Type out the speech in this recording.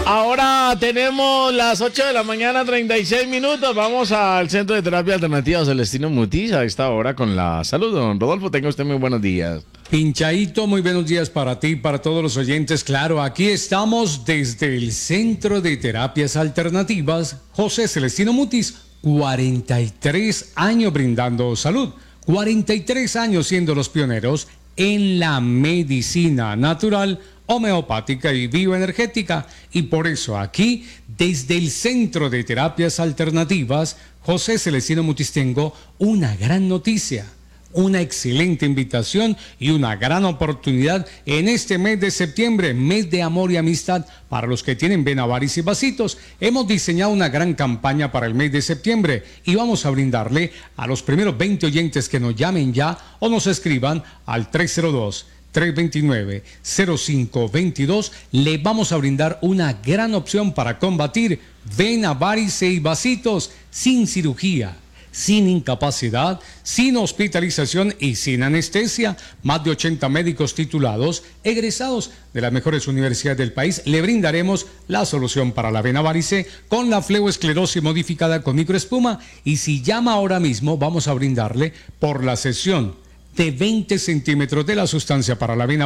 Ahora tenemos las 8 de la mañana, 36 minutos. Vamos al Centro de Terapia Alternativa Celestino Mutis a esta hora con la salud. Don Rodolfo, tenga usted muy buenos días. Pinchaito, muy buenos días para ti, para todos los oyentes. Claro, aquí estamos desde el Centro de Terapias Alternativas José Celestino Mutis, 43 años brindando salud, 43 años siendo los pioneros en la medicina natural, homeopática y bioenergética. Y por eso aquí, desde el Centro de Terapias Alternativas José Celestino Mutis, tengo una gran noticia, una excelente invitación y una gran oportunidad en este mes de septiembre, mes de amor y amistad para los que tienen vena, varices y vasitos. Hemos diseñado una gran campaña para el mes de septiembre y vamos a brindarle a los primeros 20 oyentes que nos llamen ya o nos escriban al 302-329-0522, le vamos a brindar una gran opción para combatir vena, varices y vasitos sin cirugía, sin incapacidad, sin hospitalización y sin anestesia. Más de 80 médicos titulados, egresados de las mejores universidades del país, le brindaremos la solución para la vena varice con la fleoesclerosis modificada con microespuma. Y si llama ahora mismo, vamos a brindarle por la sesión de 20 centímetros de la sustancia para la vena